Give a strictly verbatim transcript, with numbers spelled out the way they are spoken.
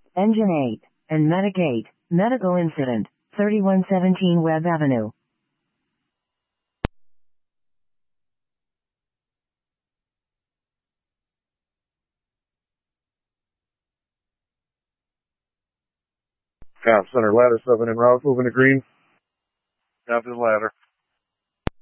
Engine eight, and Medigate, medical incident, thirty-one seventeen Webb Avenue. Cop Center ladder seven in route, moving to green. Copy the ladder.